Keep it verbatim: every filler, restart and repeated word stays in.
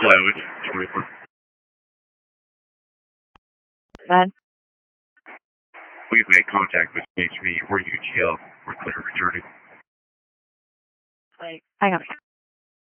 Hello, it's twenty-four. Then We've made contact with C H P or U G L. We're clear returning. like hang on.